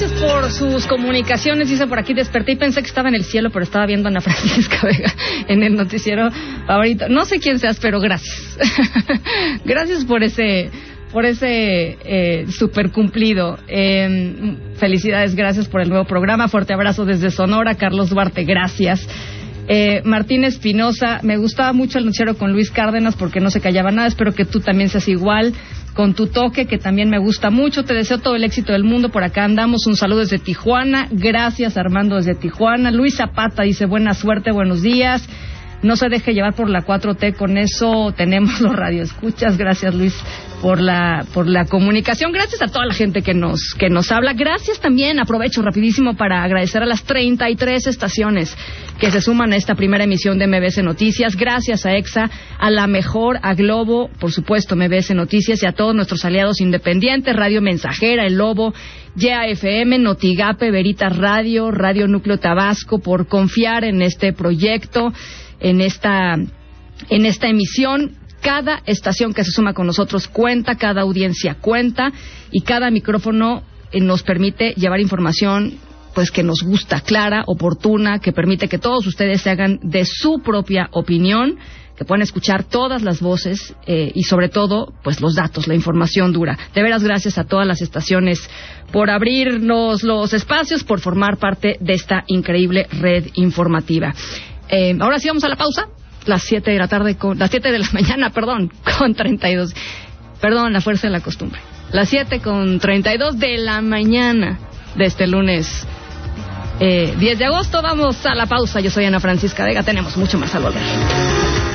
gracias por sus comunicaciones. Dice por aquí, desperté y pensé que estaba en el cielo, pero estaba viendo a Ana Francisca Vega en el noticiero favorito. No sé quién seas, pero gracias. Gracias por ese super cumplido. Felicidades, gracias por el nuevo programa. Fuerte abrazo desde Sonora. Carlos Duarte, gracias. Martín Espinosa, me gustaba mucho el noticiero con Luis Cárdenas porque no se callaba nada. Espero que tú también seas igual con tu toque, que también me gusta mucho. Te deseo todo el éxito del mundo. Por acá andamos. Un saludo desde Tijuana. Gracias, Armando, desde Tijuana. Luis Zapata dice, buena suerte, buenos días. No se deje llevar por la 4T, con eso tenemos los radioescuchas. Gracias, Luis, por la comunicación. Gracias a toda la gente que nos habla. Gracias también, aprovecho rapidísimo para agradecer a las 33 estaciones que se suman a esta primera emisión de MBS Noticias. Gracias a EXA, a La Mejor, a Globo, por supuesto, MBS Noticias, y a todos nuestros aliados independientes, Radio Mensajera, El Lobo, YEA FM, Notigape, Veritas Radio, Radio Núcleo Tabasco, por confiar en este proyecto, en esta emisión. Cada estación que se suma con nosotros cuenta, cada audiencia cuenta, y cada micrófono nos permite llevar información pues que nos gusta, clara, oportuna, que permite que todos ustedes se hagan de su propia opinión, que puedan escuchar todas las voces y sobre todo pues los datos, la información dura. De veras, gracias a todas las estaciones por abrirnos los espacios, por formar parte de esta increíble red informativa. Ahora sí vamos a la pausa. Las 7 de la mañana, con 32. Perdón, la fuerza de la costumbre. Las 7:32 de la mañana de este lunes 10 de agosto. Vamos a la pausa. Yo soy Ana Francisca Vega. Tenemos mucho más al volver.